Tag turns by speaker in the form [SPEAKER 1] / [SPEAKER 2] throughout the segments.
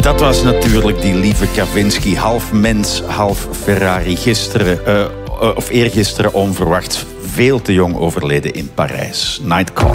[SPEAKER 1] Dat was natuurlijk die lieve Kavinsky, half mens, half Ferrari. Eergisteren onverwacht veel te jong overleden in Parijs. Nightcall.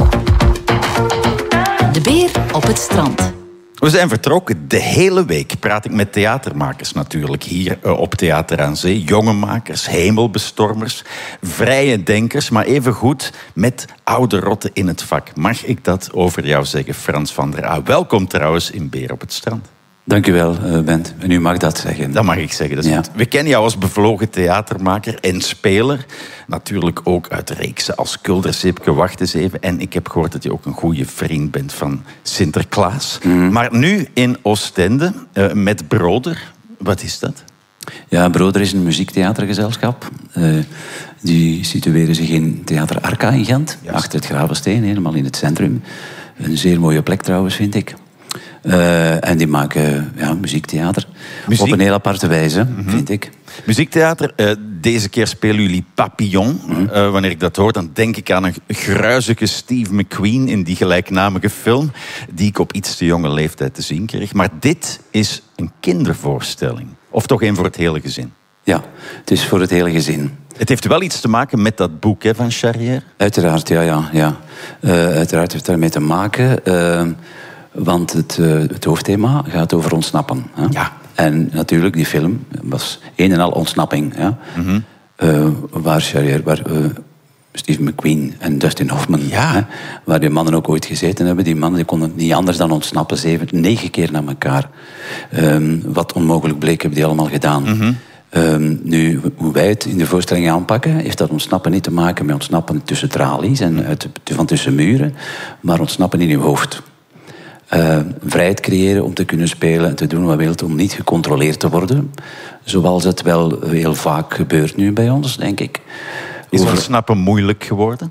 [SPEAKER 2] De Beer op het strand.
[SPEAKER 1] We zijn vertrokken. De hele week praat ik met theatermakers natuurlijk hier op Theater aan Zee. Jonge makers, hemelbestormers, vrije denkers, maar evengoed met oude rotten in het vak. Mag ik dat over jou zeggen, Frans van der A? Welkom trouwens in Beer op het strand.
[SPEAKER 3] Dank u wel, Bent. En u mag dat zeggen.
[SPEAKER 1] Dat mag ik zeggen, dat is goed. We kennen jou als bevlogen theatermaker en speler. Natuurlijk ook uit reeksen als Kulder, Sipke, Wacht eens even. En ik heb gehoord dat je ook een goede vriend bent van Sinterklaas. Maar nu in Oostende met Broder. Wat is dat?
[SPEAKER 3] Ja, Broder is een muziektheatergezelschap. Die situeren zich in Theater Arca in Gent. Yes. Achter het Gravensteen, helemaal in het centrum. Een zeer mooie plek trouwens, vind ik. En die maken muziektheater. Op een heel aparte wijze, vind ik.
[SPEAKER 1] Muziektheater. Deze keer spelen jullie Papillon. Wanneer ik dat hoor, dan denk ik aan een gruizige Steve McQueen in die gelijknamige film, die ik op iets te jonge leeftijd te zien kreeg. Maar dit is een kindervoorstelling. Of toch een voor het hele gezin?
[SPEAKER 3] Ja, het is voor het hele gezin.
[SPEAKER 1] Het heeft wel iets te maken met dat boek van Charrière?
[SPEAKER 3] Uiteraard, ja. Uiteraard heeft het daarmee te maken. Want het hoofdthema gaat over ontsnappen. Hè? Ja. En natuurlijk, die film was een en al ontsnapping. Ja? Waar Steve McQueen en Dustin Hoffman, hè? Waar die mannen ook ooit gezeten hebben. Die mannen die konden niet anders dan ontsnappen. 9 keer na elkaar. Wat onmogelijk bleek, hebben die allemaal gedaan. Nu, hoe wij het in de voorstelling aanpakken, heeft dat ontsnappen niet te maken met ontsnappen tussen tralies en van tussen muren, maar ontsnappen in je hoofd. Vrijheid creëren om te kunnen spelen en te doen wat je wilt, om niet gecontroleerd te worden. Zoals het wel heel vaak gebeurt nu bij ons, denk ik.
[SPEAKER 1] Is ontsnappen moeilijk geworden?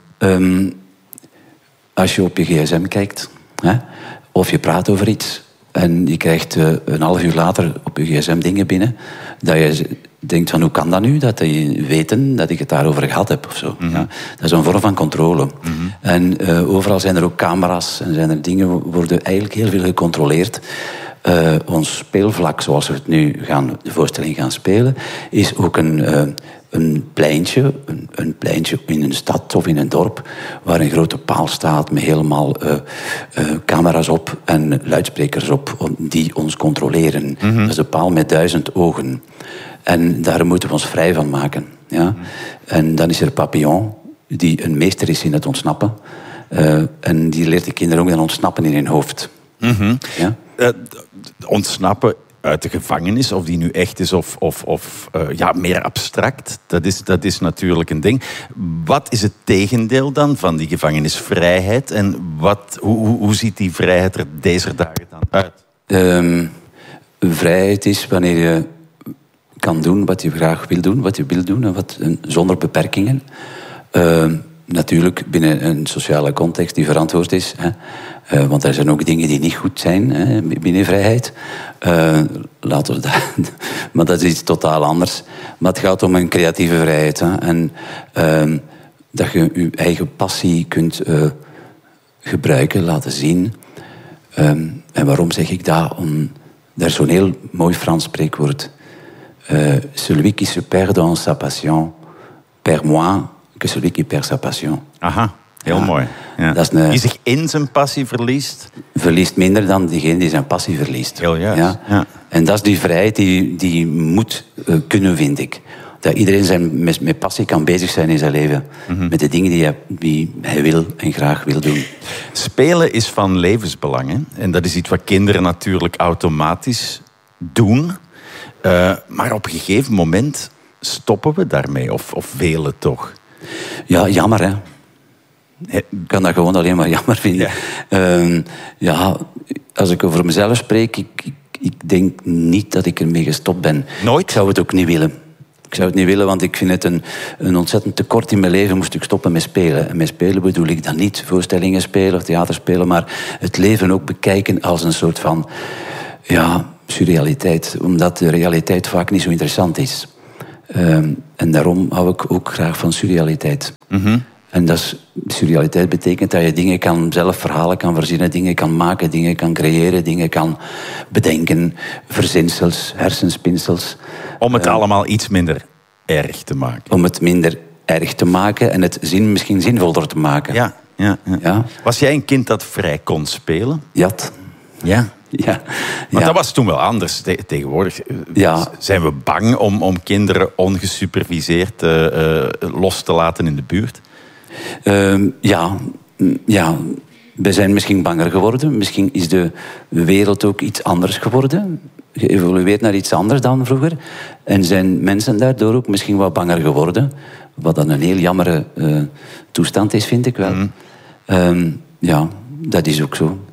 [SPEAKER 3] Als je op je gsm kijkt, hè, of je praat over iets en je krijgt een half uur later op je gsm dingen binnen, dat je denkt van hoe kan dat nu, dat je weten dat ik het daarover gehad heb of zo. Ja, dat is een vorm van controle. En overal zijn er ook camera's en zijn er dingen, worden eigenlijk heel veel gecontroleerd. Ons speelvlak, zoals we het nu de voorstelling gaan spelen, is ook een pleintje in een stad of in een dorp, waar een grote paal staat met helemaal camera's op en luidsprekers op die ons controleren. Dat is een paal met 1000 ogen. En daar moeten we ons vrij van maken. Ja? En dan is er Papillon, die een meester is in het ontsnappen. En die leert de kinderen ook dan ontsnappen in hun hoofd. Ja?
[SPEAKER 1] Ontsnappen uit de gevangenis, of die nu echt is of meer abstract, dat is natuurlijk een ding. Wat is het tegendeel dan van die gevangenisvrijheid? En hoe ziet die vrijheid er deze dagen dan uit?
[SPEAKER 3] Vrijheid is wanneer je kan doen wat je graag wil doen, wat je wil doen, en zonder beperkingen. Natuurlijk binnen een sociale context die verantwoord is. Hè. Want er zijn ook dingen die niet goed zijn, hè, binnen vrijheid. Laten we maar dat is iets totaal anders. Maar het gaat om een creatieve vrijheid. Hè. En dat je je eigen passie kunt gebruiken, laten zien. En waarom zeg ik dat? Er is zo'n heel mooi Frans spreekwoord. Celui qui se perd dans sa passion perd moins que celui qui perd sa passion.
[SPEAKER 1] Aha, heel mooi. Ja. Die zich in zijn passie
[SPEAKER 3] verliest minder dan diegene die zijn passie verliest.
[SPEAKER 1] Heel juist. Ja.
[SPEAKER 3] En dat is die vrijheid die moet kunnen, vind ik. Dat iedereen met passie kan bezig zijn in zijn leven. Met de dingen die hij wil en graag wil doen.
[SPEAKER 1] Spelen is van levensbelang. Hè? En dat is iets wat kinderen natuurlijk automatisch doen. Maar op een gegeven moment stoppen we daarmee. Of velen toch?
[SPEAKER 3] Ja, jammer hè. Ik kan dat gewoon alleen maar jammer vinden. Ja, als ik over mezelf spreek, ik denk niet dat ik ermee gestopt ben.
[SPEAKER 1] Nooit?
[SPEAKER 3] Ik zou het ook niet willen. Ik zou het niet willen, want ik vind het een ontzettend tekort in mijn leven. Moest ik stoppen met spelen. En met spelen bedoel ik dan niet voorstellingen spelen of theater spelen, maar het leven ook bekijken als een soort van surrealiteit. Omdat de realiteit vaak niet zo interessant is. En daarom hou ik ook graag van surrealiteit. En surrealiteit betekent dat je dingen kan, zelf verhalen kan verzinnen, dingen kan maken, dingen kan creëren, dingen kan bedenken, verzinsels, hersenspinsels.
[SPEAKER 1] Om het allemaal iets minder erg te maken.
[SPEAKER 3] Om het minder erg te maken en het misschien zinvoller te maken.
[SPEAKER 1] Ja. Was jij een kind dat vrij kon spelen?
[SPEAKER 3] Jat.
[SPEAKER 1] Ja.
[SPEAKER 3] Ja.
[SPEAKER 1] Maar dat was toen wel anders. Tegenwoordig zijn we bang om kinderen ongesuperviseerd los te laten in de buurt. We zijn misschien banger geworden. Misschien is de wereld ook iets anders geworden. Geëvolueerd naar iets anders dan vroeger. En zijn mensen daardoor ook misschien wat banger geworden. Wat dan een heel jammere toestand is, vind ik wel. Dat is ook zo.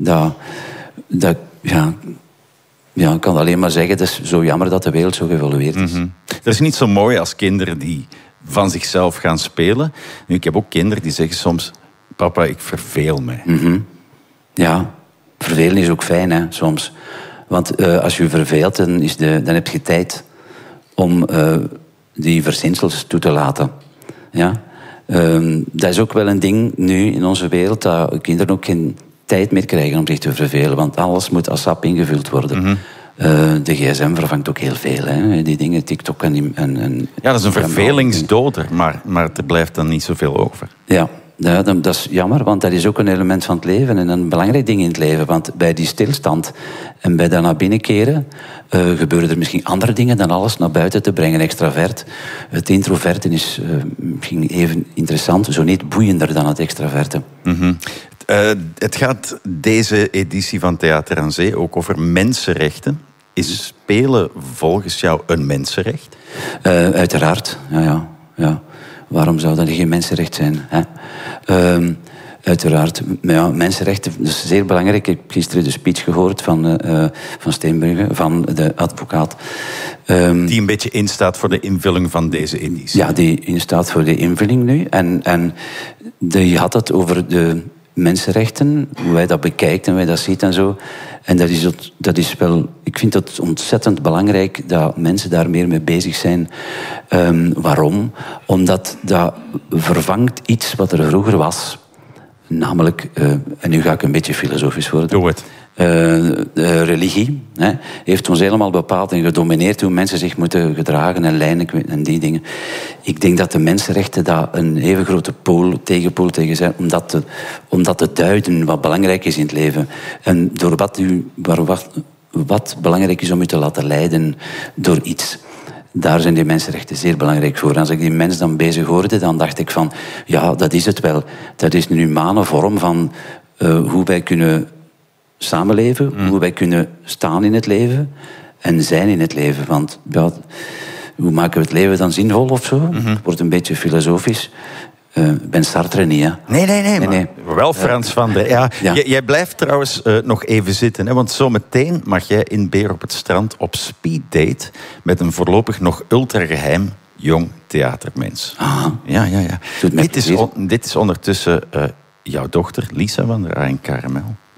[SPEAKER 1] Ik kan alleen maar zeggen, het is zo jammer dat de wereld zo geëvolueerd is. Dat is niet zo mooi als kinderen die van zichzelf gaan spelen. Nu, ik heb ook kinderen die zeggen soms... Papa, ik verveel mij.
[SPEAKER 3] Ja, vervelen is ook fijn, hè, soms. Want als je verveelt, dan heb je tijd om die verzinsels toe te laten. Ja? Dat is ook wel een ding nu in onze wereld, dat kinderen ook geen tijd meer krijgen om zich te vervelen. Want alles moet als sap ingevuld worden. De gsm vervangt ook heel veel. Hè? Die dingen, TikTok en...
[SPEAKER 1] Ja, dat is een vervelingsdoder, maar er blijft dan niet zoveel over.
[SPEAKER 3] Ja, dat is jammer, want dat is ook een element van het leven en een belangrijk ding in het leven. Want bij die stilstand en bij dat naar binnen keren gebeuren er misschien andere dingen dan alles naar buiten te brengen, extravert. Het introverte is misschien even interessant, zo niet boeiender dan het extraverte.
[SPEAKER 1] Het gaat deze editie van Theater aan Zee ook over mensenrechten. Is spelen volgens jou een mensenrecht?
[SPEAKER 3] Uiteraard, ja. Waarom zou dat geen mensenrecht zijn? Hè? Uiteraard. Maar ja, mensenrechten, dat is zeer belangrijk. Ik heb gisteren de speech gehoord van Steenbrugge, van de advocaat.
[SPEAKER 1] Die een beetje instaat voor de invulling van deze editie.
[SPEAKER 3] Ja, die instaat voor de invulling nu. En die had het over de mensenrechten, hoe wij dat bekijkt en hoe wij dat ziet en zo. En dat is wel... Ik vind het ontzettend belangrijk dat mensen daar meer mee bezig zijn. Waarom? Omdat dat vervangt iets wat er vroeger was. Namelijk, en nu ga ik een beetje filosofisch worden.
[SPEAKER 1] Doe het.
[SPEAKER 3] De religie heeft ons helemaal bepaald en gedomineerd hoe mensen zich moeten gedragen en lijnen en die dingen. Ik denk dat de mensenrechten daar een even grote tegenpool tegen zijn, om dat te duiden wat belangrijk is in het leven. En door wat belangrijk is om u te laten leiden door iets. Daar zijn die mensenrechten zeer belangrijk voor. En als ik die mens dan bezig hoorde, dan dacht ik van... Ja, dat is het wel. Dat is een humane vorm van hoe wij kunnen samenleven. Hoe wij kunnen staan in het leven. En zijn in het leven. Want ja, hoe maken we het leven dan zinvol of zo? Het wordt een beetje filosofisch. Ik ben Sartre niet, hè?
[SPEAKER 1] Nee. Wel Frans van der... Ja. Jij blijft trouwens nog even zitten. Hè? Want zometeen mag jij in Beer op het Strand op speeddate met een voorlopig nog ultrageheim jong theatermens. Ja. Dit is ondertussen jouw dochter Lisa van der Ayen-Karamel.